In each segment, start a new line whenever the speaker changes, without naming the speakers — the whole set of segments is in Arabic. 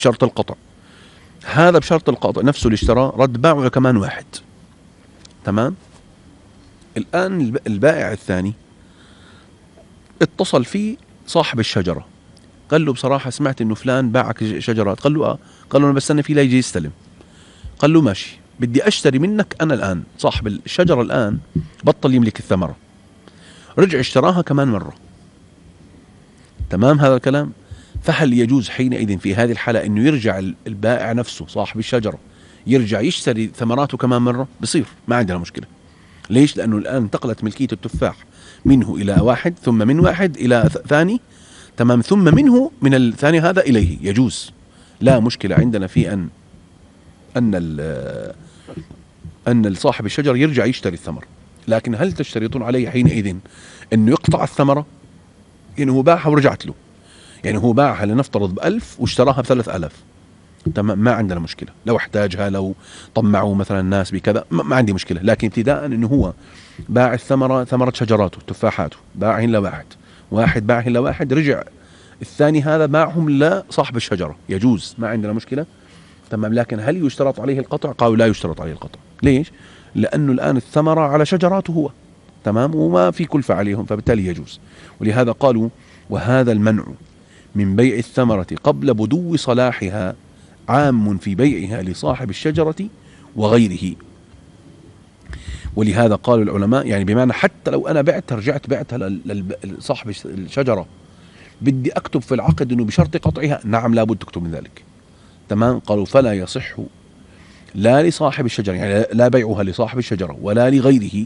شرط القطع. هذا بشرط القطع نفسه اللي اشتراه رد باعه كمان واحد. تمام. الآن البائع الثاني اتصل فيه صاحب الشجرة، قال له بصراحة سمعت انه فلان باعك شجرات. قال له قال له انا بستنى فيه لا يجي يستلم. قال له ماشي، بدي اشتري منك انا الآن. صاحب الشجرة الآن بطل يملك الثمرة، رجع اشتراها كمان مرة. تمام هذا الكلام. فهل يجوز حينئذ في هذه الحالة انه يرجع البائع نفسه صاحب الشجرة يرجع يشتري ثمراته كمان مرة؟ بصير، ما عندنا مشكلة. ليش؟ لأنه الآن انتقلت ملكية التفاح منه إلى واحد، ثم من واحد إلى ثاني. تمام. ثم منه من الثاني هذا إليه. يجوز، لا مشكلة عندنا في أن صاحب الشجر يرجع يشتري الثمر. لكن هل تشترطون عليه حينئذ أنه يقطع الثمرة؟ يعني هو باعها ورجعت له، يعني هو باعها لنفترض ب1000 واشتراها ب3000. تمام، ما عندنا مشكلة. لو احتاجها، لو طمعوا مثلا الناس بكذا، ما عندي مشكلة. لكن ابتداء انه هو باع الثمرة، ثمرة شجراته تفاحاته، باعهن لواحد، واحد باعهن لواحد، رجع الثاني هذا باعهم لصاحب الشجرة. يجوز، ما عندنا مشكلة. تمام. لكن هل يشترط عليه القطع؟ قالوا لا يشترط عليه القطع. ليش؟ لأنه الآن الثمرة على شجراته هو. تمام. وما في كلفة عليهم، فبالتالي يجوز. ولهذا قالوا وهذا المنع من بيع الثمرة قبل بدو صلاحها عام في بيعها لصاحب الشجرة وغيره. ولهذا قالوا العلماء يعني بمعنى حتى لو أنا بعتها لصاحب الشجرة، بدي أكتب في العقد أنه بشرط قطعها، نعم لابد تكتب من ذلك. تمام. قالوا فلا يصح لا لصاحب الشجرة، يعني لا بيعها لصاحب الشجرة ولا لغيره.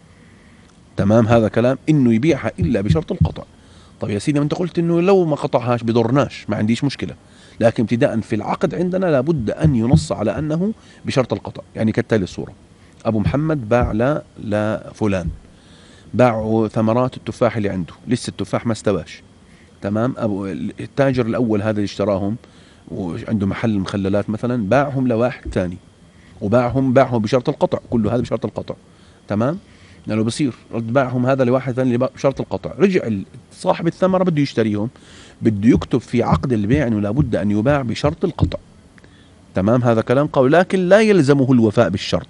تمام هذا كلام، إنه يبيعها إلا بشرط القطع. طيب يا سيدي، ما أنت قلت إنه لو ما قطعهاش بضرناش، ما عنديش مشكلة. لكن ابتداء في العقد عندنا لابد أن ينص على أنه بشرط القطع. يعني كالتالي الصورة: أبو محمد باع لفلان، باعوا ثمرات التفاح اللي عنده، لسه التفاح ما استواش. تمام. التاجر الأول هذا اللي اشتراهم وعنده محل مخللات مثلا، باعهم لواحد ثاني وباعهم بشرط القطع. كله هذا بشرط القطع. تمام. لأنه بصير رد باعهم هذا لواحد ثاني بشرط القطع، رجع صاحب الثمرة بده يشتريهم، بده يكتب في عقد البيع أنه لابد أن يباع بشرط القطع. تمام هذا كلام قول، لكن لا يلزمه الوفاء بالشرط.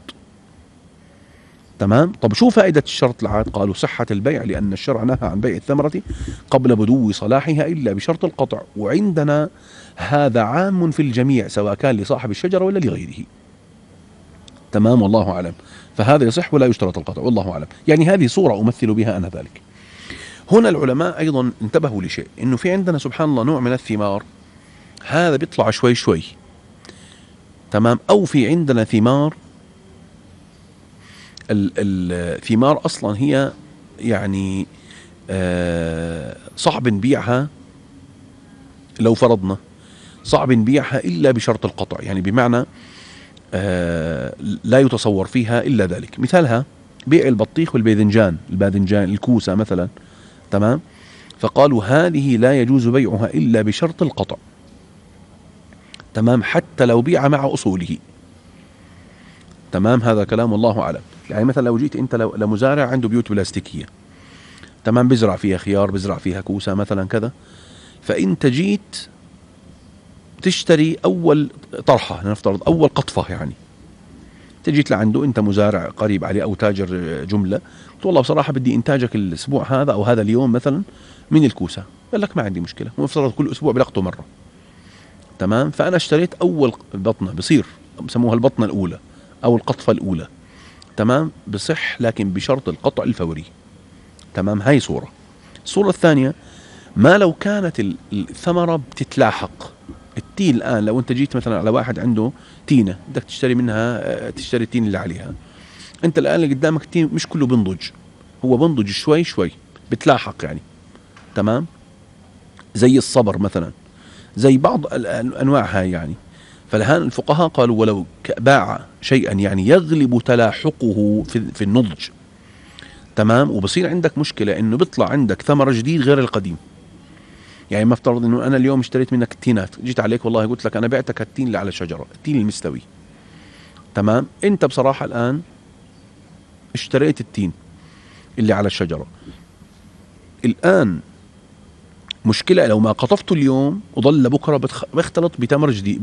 تمام. طب شو فائدة الشرط العاد؟ قالوا صحة البيع، لأن الشرع نهى عن بيع الثمرة قبل بدو صلاحها إلا بشرط القطع، وعندنا هذا عام في الجميع سواء كان لصاحب الشجرة ولا لغيره. تمام. والله أعلم. فهذا يصح ولا يشترط القطع، والله أعلم. يعني هذه صورة أمثل بها أنا ذلك. هنا العلماء أيضا انتبهوا لشيء، إنه في عندنا سبحان الله نوع من الثمار هذا بيطلع شوي شوي. تمام. أو في عندنا ثمار، الثمار أصلا هي يعني صعب نبيعها. لو فرضنا صعب نبيعها إلا بشرط القطع، يعني بمعنى لا يتصور فيها إلا ذلك. مثالها بيع البطيخ والباذنجان، الكوسة مثلا. تمام. فقالوا هذه لا يجوز بيعها إلا بشرط القطع. تمام. حتى لو بيع مع أصوله. تمام هذا كلام الله أعلم. يعني مثلا لو جيت أنت لمزارع عنده بيوت بلاستيكية، تمام، بزرع فيها خيار، بزرع فيها كوسة مثلا كذا، فأنت جيت تشتري أول طرحة، نفترض أول قطفة، يعني تجيت لعنده، أنت مزارع قريب عليه أو تاجر جملة، قلت والله بصراحة بدي إنتاجك الأسبوع هذا أو هذا اليوم مثلا من الكوسة. قال لك ما عندي مشكلة، مفترض كل أسبوع بلقطه مرة. تمام. فأنا اشتريت أول بطنة، بصير بسموها البطنة الأولى أو القطفة الأولى. تمام. بصح، لكن بشرط القطع الفوري. تمام. هاي صورة. الصورة الثانية: ما لو كانت الثمرة بتتلاحق. التين الآن لو أنت جيت مثلا على واحد عنده تينة بدك تشتري منها، تشتري التين اللي عليها، أنت الآن اللي قدامك تين مش كله بنضج، هو بنضج شوي شوي، بتلاحق يعني. تمام. زي الصبر مثلا، زي بعض الأنواع هاي يعني. فالآن الفقهاء قالوا ولو باع شيئا يعني يغلب تلاحقه في النضج. تمام. وبصير عندك مشكلة إنه بيطلع عندك ثمرة جديد غير القديم. يعني ما افترض إنه أنا اليوم اشتريت منك التينات، جيت عليك والله قلت لك أنا بعتك التين اللي على الشجرة، التين المستوي. تمام. أنت بصراحة الآن اشتريت التين اللي على الشجرة، الآن مشكلة لو ما قطفته اليوم وظل بكرة بيختلط بتمر جديد،